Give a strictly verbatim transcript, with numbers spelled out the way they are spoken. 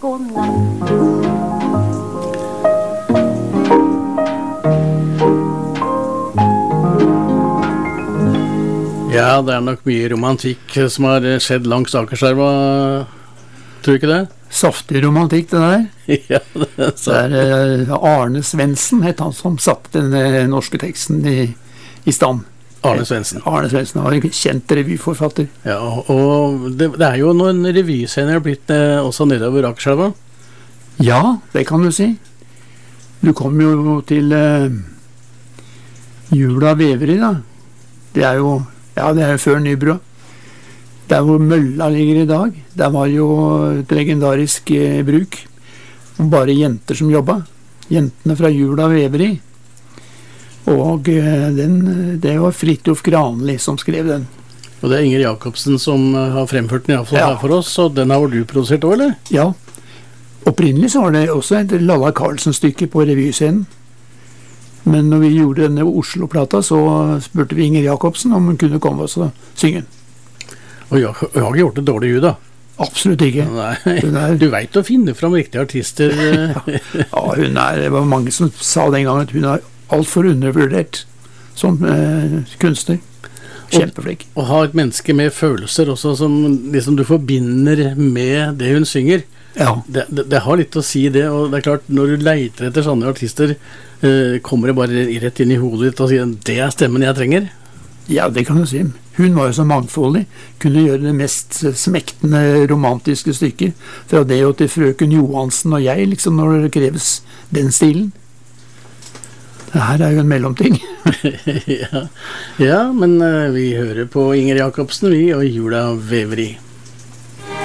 godnatt. Ja, det er nok mye romantikk som har skjedd langs Akerselva, tror du ikke det? Saftig romantikk, det der. Ja, det er Det er eh, Arne Svendsen, het han som satte den eh, norske teksten i, i stand. Arne Svendsen. Arne Svendsen var en kjent revyforfatter. Ja, og det, det er jo noen revyscener blitt eh, også nedover Akerselva. Ja, det kan du si. Du kom jo til eh, Jula Veveri, da. Det er jo, ja, det er jo før Nybro. Der hvor mølla ligger i dag, der var jo et legendarisk eh, bruk. Bare jenter som jobba. Jentene fra Jula Veveri. Og eh, den, det var Fridtjof Granli som skrev den. Og det er Inger Jacobsen som eh, har fremført den i hvert fall Ja. her for oss, og den har du produsert også, eller? Ja. Opprinnelig så var det også et Lalla Carlsen-stykke på revyscenen. Men når vi gjorde denne Oslo-plata, så spurte vi Inger Jacobsen om hun kunne komme oss og synge den. Og jeg, jeg har ikke gjort det dårlig, da. Absolutt ikke. Nei, Hun er- du vet å finne fram riktige artister. eh. Ja, hun er, det var mange som sa den gangen at hun er alt for undervurdert som eh, kunstner. Kjempeflink. Å ha et menneske med følelser også, som liksom du forbinder med det hun synger. Ja. Det, det, det har litt å si det, og det er klart, når du leiter etter sånne artister, eh, kommer det bare rett inn i hodet ditt og sier, det er stemmen jeg trenger. Ja, det kan du si. Hun var jo så mangfoldig. Kunne gjøre det mest smektende romantiske stykket. Fra det og til frøken Johansen og jeg, liksom, når det kreves den stilen. Det her er jo en mellomting. ja. ja, men eh, vi hører på Inger Jacobsen, vi, og Jula Veveri.